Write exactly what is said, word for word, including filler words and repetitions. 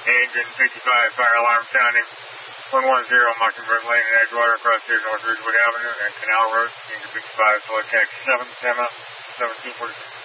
Engine fifty-five, fire alarm sounding. one one zero, Mockingbird Lane in Edgewater, across here, North Ridgewood Avenue, and Canal Road. Engine fifty-five, select taxi seven, Emma, seventeen forty-six.